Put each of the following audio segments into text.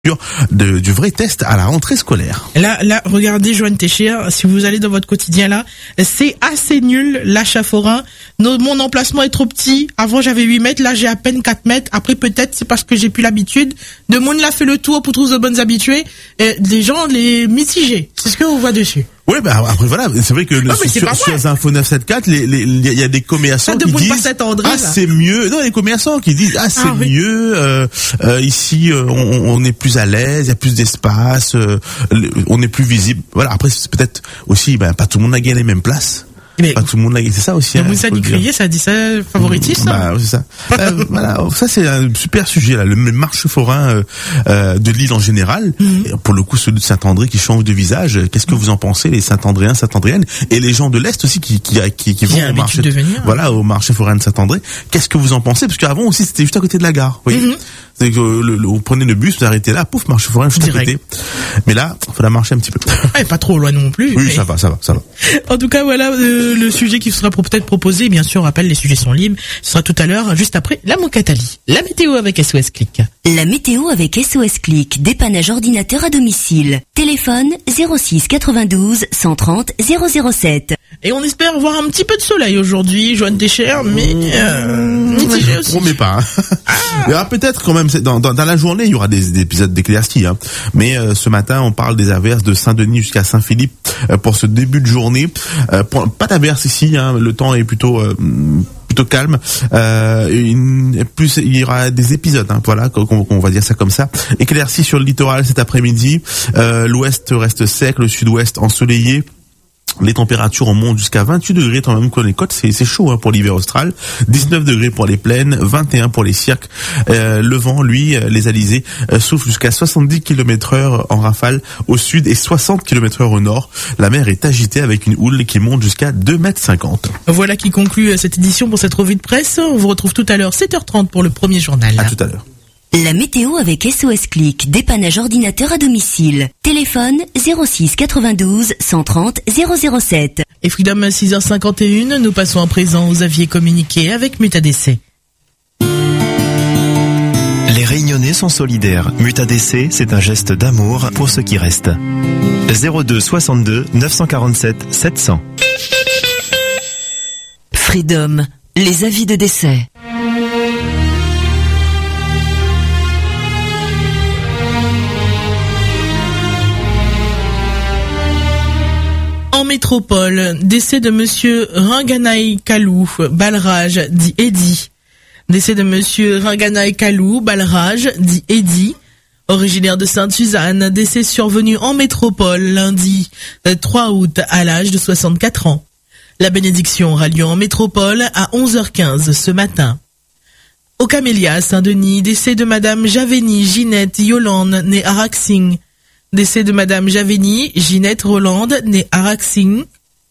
du vrai test à la rentrée scolaire. Là, regardez, Joanne Téchière, si vous allez dans votre quotidien là, c'est assez nul, l'achat forain. Mon emplacement est trop petit. Avant, j'avais 8 mètres, là, j'ai à peine 4 mètres. Après, peut-être, c'est parce que j'ai plus l'habitude. De monde l'a fait le tour pour trouver de bonnes habitués. Et les gens, les mitigés. C'est ce que on voit dessus. Oui, bah après voilà, c'est vrai que sur Info 974, il y a des commerçants qui disent c'est mieux. Non, les commerçants qui disent mieux. Ici, on est plus à l'aise, il y a plus d'espace, on est plus visible. Voilà. Après, c'est peut-être aussi, pas tout le monde a gagné les mêmes places. Mais pas tout le monde l'a, c'est ça aussi. Ça dit crier, ça dit ça favoritisme. C'est ça. Voilà, ça c'est un super sujet là, le marché forain de l'île en général. Et pour le coup, ceux de Saint-André qui changent de visage. Qu'est-ce que vous en pensez, les Saint-Andréens, Saint-Andréennes et les gens de l'Est aussi qui vont au marché, au marché forain de Saint-André. Qu'est-ce que vous en pensez? Parce qu'avant aussi c'était juste à côté de la gare. Vous voyez. C'est que vous prenez le bus, vous arrêtez là, pouf, marché forain juste à côté. Mais là, faut la marcher un petit peu. Pas trop loin non plus. Oui, mais... ça va. En tout cas, voilà le sujet qui sera peut-être proposé. Bien sûr, on rappelle, les sujets sont libres. Ce sera tout à l'heure, juste après la Mocatali. La météo avec SOS Click. La météo avec SOS Click. Dépannage ordinateur à domicile. Téléphone 06 92 130 007. Et on espère voir un petit peu de soleil aujourd'hui, Joanne Téchière, mais mitigé aussi. Je promets pas. Il y aura peut-être quand même dans la journée, il y aura des épisodes d'éclaircies. Mais ce matin, on parle des averses de Saint-Denis jusqu'à Saint-Philippe pour ce début de journée. Pas d'averses ici. Le temps est plutôt calme. Il y aura des épisodes, voilà, qu'on va dire ça comme ça. Éclaircies sur le littoral cet après-midi. L'ouest reste sec, le sud-ouest ensoleillé. Les températures montent jusqu'à 28 degrés tant même que les côtes, c'est chaud pour l'hiver austral. 19 degrés pour les plaines, 21 pour les cirques. Le vent, lui, les alizés, souffle jusqu'à 70 km/h en rafale au sud et 60 km/h au nord. La mer est agitée avec une houle qui monte jusqu'à 2,50 m. Voilà qui conclut cette édition pour cette revue de presse. On vous retrouve tout à l'heure, 7h30 pour le premier journal. À tout à l'heure. La météo avec SOS Click, dépannage ordinateur à domicile. Téléphone 06 92 130 007. Et Freedom 6h51, nous passons à présent aux avis communiqués avec MutADC. Les Réunionnais sont solidaires. MutADC, c'est un geste d'amour pour ceux qui restent. 02 62 947 700. Freedom, les avis de décès. En métropole, décès de monsieur Ranganaï Kalou, Balraj, dit Eddy. Décès de monsieur Ranganaï Kalou, Balraj, dit Eddy. Originaire de Sainte-Suzanne, décès survenu en métropole lundi 3 août à l'âge de 64 ans. La bénédiction aura lieu en métropole à 11h15 ce matin. Au Camélia, Saint-Denis, décès de madame Javeni Ginette Yolande, née Araxing. Décès de madame Javeni Ginette Rolande, née Araxing.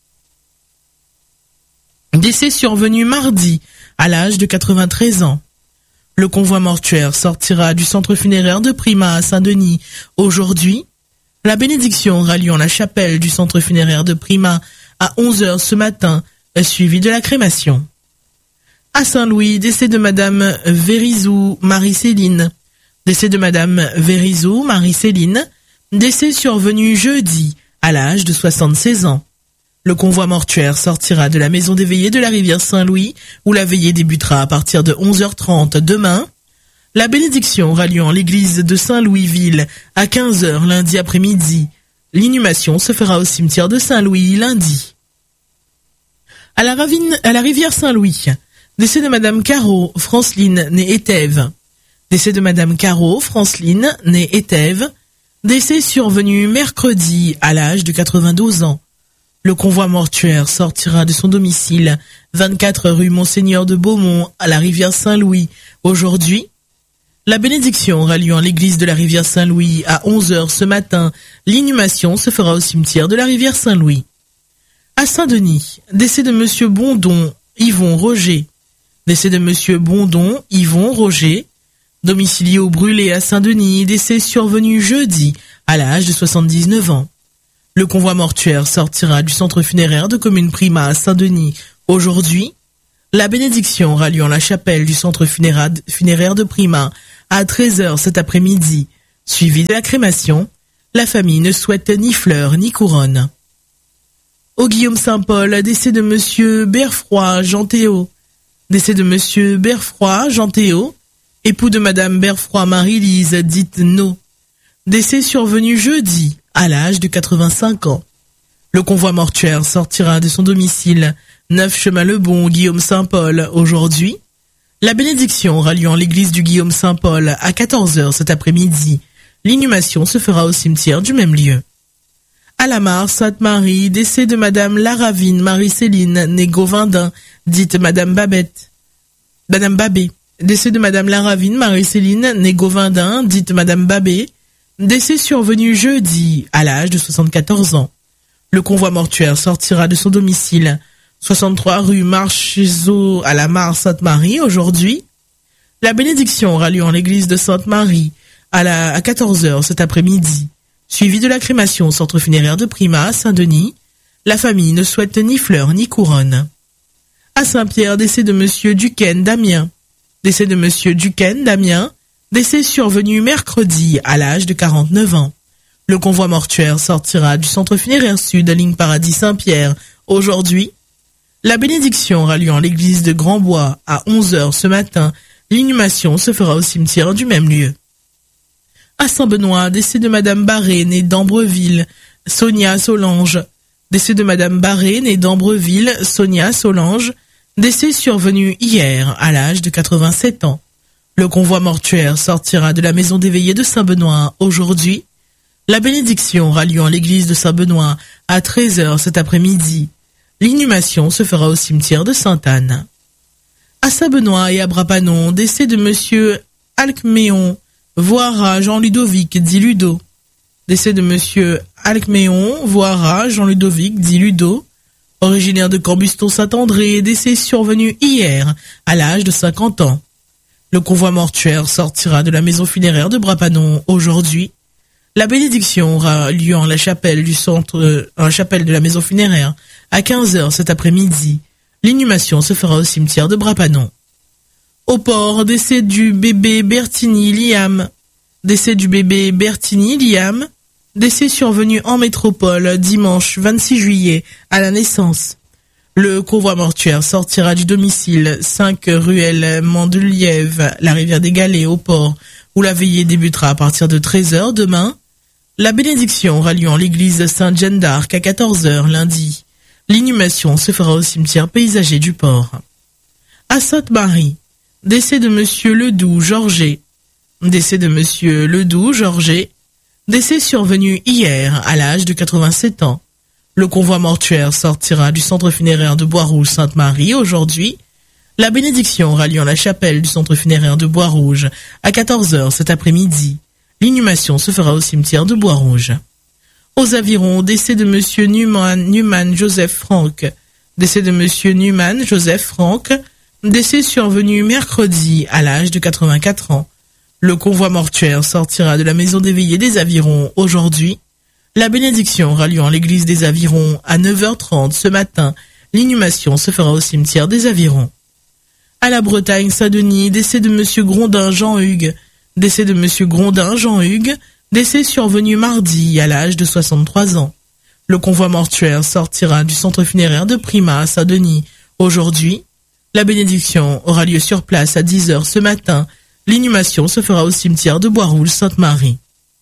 Décès survenu mardi, à l'âge de 93 ans. Le convoi mortuaire sortira du centre funéraire de Prima à Saint-Denis aujourd'hui. La bénédiction aura lieu en la chapelle du centre funéraire de Prima à 11h ce matin, suivi de la crémation. À Saint-Louis, décès de madame Vérizou Marie-Céline. Décès de madame Vérizou Marie-Céline. Décès survenu jeudi, à l'âge de 76 ans. Le convoi mortuaire sortira de la maison des veillées de la rivière Saint-Louis, où la veillée débutera à partir de 11h30 demain. La bénédiction aura lieu en l'église de Saint-Louis-Ville à 15h lundi après-midi. L'inhumation se fera au cimetière de Saint-Louis lundi. À la rivière Saint-Louis, décès de madame Caro Franceline, née Étève. Décès de madame Caro Franceline, née Étève. Décès survenu mercredi à l'âge de 92 ans. Le convoi mortuaire sortira de son domicile 24 rue Monseigneur de Beaumont à la rivière Saint-Louis aujourd'hui. La bénédiction aura lieu en l'église de la rivière Saint-Louis à 11h ce matin. L'inhumation se fera au cimetière de la rivière Saint-Louis. À Saint-Denis, décès de monsieur Bondon Yvon Roger. Décès de monsieur Bondon Yvon Roger. Domicilié au Brûlé à Saint-Denis, décès survenu jeudi à l'âge de 79 ans. Le convoi mortuaire sortira du centre funéraire de commune Prima à Saint-Denis aujourd'hui. La bénédiction aura lieu en la chapelle du centre funéraire de Prima à 13h cet après-midi, Suivi de la crémation, la famille ne souhaite ni fleurs ni couronne. Au Guillaume Saint-Paul, décès de monsieur Berfroy Jean Théo. Décès de monsieur Berfroy Jean Théo, époux de madame Berfroy Marie-Lise, dite No. Décès survenu jeudi, à l'âge de 85 ans. Le convoi mortuaire sortira de son domicile, 9 chemin Lebon, Guillaume Saint-Paul, aujourd'hui. La bénédiction aura lieu en l'église du Guillaume Saint-Paul à 14h cet après-midi. L'inhumation se fera au cimetière du même lieu. À la Mare, Sainte-Marie, décès de madame Laravine Marie-Céline, née Gauvindin, dite madame Babette. Madame Babé. Décès de madame Laravine Marie-Céline, née Gauvindin, dite madame Babé. Décès survenu jeudi, à l'âge de 74 ans. Le convoi mortuaire sortira de son domicile, 63 rue Marchezeau à la Mare Sainte-Marie, aujourd'hui. La bénédiction aura lieu en l'église de Sainte-Marie, à 14h cet après-midi. Suivi de la crémation au centre funéraire de Prima à Saint-Denis, la famille ne souhaite ni fleurs ni couronne. À Saint-Pierre, décès de monsieur Duquesne Damien. Décès de monsieur Duquesne Damien, décès survenu mercredi à l'âge de 49 ans. Le convoi mortuaire sortira du centre funéraire sud, ligne Paradis Saint-Pierre, aujourd'hui. La bénédiction aura lieu en l'église de Grand-Bois à 11h ce matin. L'inhumation se fera au cimetière du même lieu. À Saint-Benoît, décès de madame Barré, née d'Ambreville, Sonia Solange. Décès de madame Barré, née d'Ambreville, Sonia Solange. Décès survenu hier, à l'âge de 87 ans. Le convoi mortuaire sortira de la maison d'éveillé de Saint-Benoît aujourd'hui. La bénédiction aura lieu en l'église de Saint-Benoît à 13h cet après-midi. L'inhumation se fera au cimetière de Sainte-Anne. À Saint-Benoît et à Brapanon, décès de monsieur Alcméon, voire à Jean-Ludovic, dit Ludo. Décès de monsieur Alcméon, voire à Jean-Ludovic, dit Ludo. Originaire de Corbuston-Saint-André, décès survenu hier, à l'âge de 50 ans. Le convoi mortuaire sortira de la maison funéraire de Brapanon aujourd'hui. La bénédiction aura lieu en la chapelle du centre, en la chapelle de la maison funéraire, à 15h cet après-midi. L'inhumation se fera au cimetière de Brapanon. Au port, décès du bébé Bertini Liam. Décès du bébé Bertini Liam. Décès survenu en métropole dimanche 26 juillet à la naissance. Le convoi mortuaire sortira du domicile 5 ruelle Mandeliève, la rivière des Galets au port, où la veillée débutera à partir de 13h demain. La bénédiction aura lieu en l'église Sainte-Jeanne d'Arc à 14h lundi. L'inhumation se fera au cimetière paysager du port. À Sainte-Marie, décès de monsieur Ledoux Georget. Décès de monsieur Ledoux Georget. Décès survenu hier à l'âge de 87 ans. Le convoi mortuaire sortira du centre funéraire de Bois-Rouge Sainte-Marie aujourd'hui. La bénédiction aura lieu en la chapelle du centre funéraire de Bois-Rouge à 14h cet après-midi. L'inhumation se fera au cimetière de Bois-Rouge. Aux Avirons, décès de monsieur Newman Joseph Franck. Décès de monsieur Newman Joseph Franck. Décès survenu mercredi à l'âge de 84 ans. Le convoi mortuaire sortira de la maison des veillées des Avirons aujourd'hui. La bénédiction aura lieu en l'église des Avirons à 9h30 ce matin. L'inhumation se fera au cimetière des Avirons. À la Bretagne, Saint-Denis, décès de monsieur Grondin Jean-Hugues. Décès de monsieur Grondin Jean-Hugues. Décès survenu mardi à l'âge de 63 ans. Le convoi mortuaire sortira du centre funéraire de Prima à Saint-Denis aujourd'hui. La bénédiction aura lieu sur place à 10h ce matin. L'inhumation se fera au cimetière de Bois-Rouge Sainte-Marie.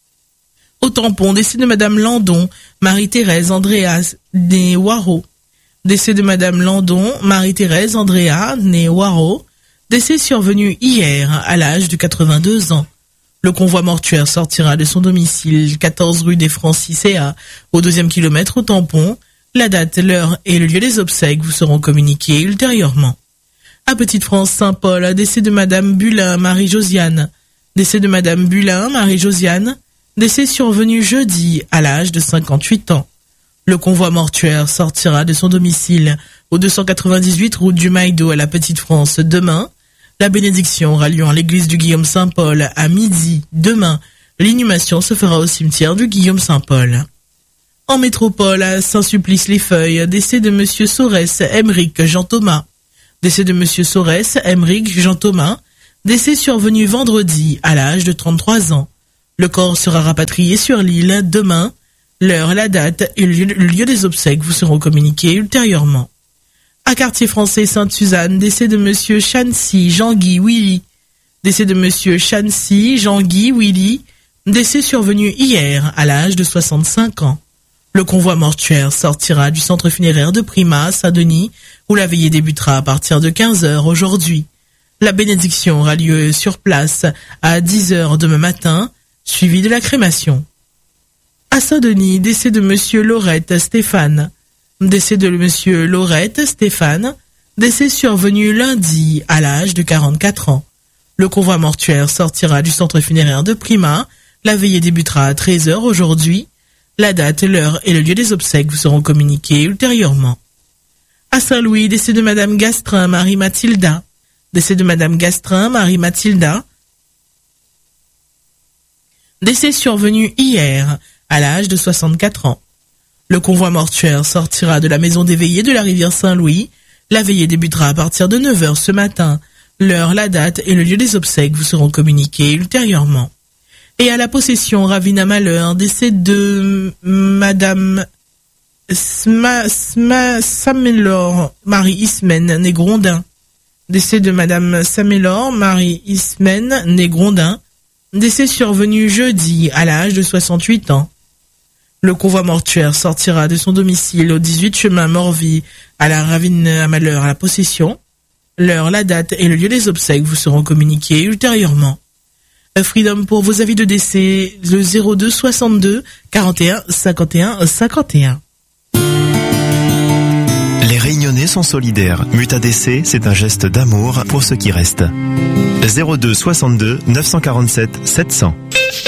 Au Tampon, décès de madame Landon, Marie-Thérèse Andréa, née Waro. Décès de madame Landon, Marie-Thérèse Andréa, née Waro. Décès survenu hier à l'âge de 82 ans. Le convoi mortuaire sortira de son domicile 14 rue des Francis-et-A au 2e kilomètre au Tampon. La date, l'heure et le lieu des obsèques vous seront communiqués ultérieurement. À Petite-France, Saint-Paul, décès de madame Bulin, Marie-Josiane. Décès de madame Bulin, Marie-Josiane. Décès survenu jeudi à l'âge de 58 ans. Le convoi mortuaire sortira de son domicile au 298 route du Maïdo à la Petite-France demain. La bénédiction aura lieu en l'église du Guillaume Saint-Paul à midi demain. L'inhumation se fera au cimetière du Guillaume Saint-Paul. En métropole, à Saint-Sulpice-les-Feuilles, décès de monsieur Sorès Emeric Jean-Thomas. Décès de monsieur Sorès Emeric Jean-Thomas. Décès survenu vendredi à l'âge de 33 ans. Le corps sera rapatrié sur l'île demain. L'heure, la date et le lieu des obsèques vous seront communiqués ultérieurement. À Quartier Français Sainte-Suzanne, décès de monsieur Chancy Jean-Guy Willy. Décès de monsieur Chancy Jean-Guy Willy. Décès survenu hier à l'âge de 65 ans. Le convoi mortuaire sortira du centre funéraire de Prima à Saint-Denis, où la veillée débutera à partir de 15h aujourd'hui. La bénédiction aura lieu sur place à 10h demain matin, suivie de la crémation. À Saint-Denis, décès de monsieur Laurette Stéphane. Décès de monsieur Laurette Stéphane. Décès survenu lundi à l'âge de 44 ans. Le convoi mortuaire sortira du centre funéraire de Prima. La veillée débutera à 13h aujourd'hui. La date, l'heure et le lieu des obsèques vous seront communiqués ultérieurement. À Saint-Louis, décès de madame Gastrin Marie-Mathilda. Décès de madame Gastrin Marie-Mathilda. Décès survenu hier à l'âge de 64 ans. Le convoi mortuaire sortira de la maison des veillées de la rivière Saint-Louis. La veillée débutera à partir de 9h ce matin. L'heure, la date et le lieu des obsèques vous seront communiqués ultérieurement. Et à la possession Ravina Malheur, décès de madame Samelor Marie Ismen née Grondin. Décès de madame Samelor Marie Ismen née Grondin. Décès survenu jeudi à l'âge de 68 ans. Le convoi mortuaire sortira de son domicile au 18 chemin Morville à la Ravine Malheur à la possession. L'heure, la date et le lieu des obsèques vous seront communiqués ultérieurement. Freedom pour vos avis de décès, le 02 62 41 51 51. Les Réunionnais sont solidaires. Mutadc, c'est un geste d'amour pour ceux qui restent. 02 62 947 700.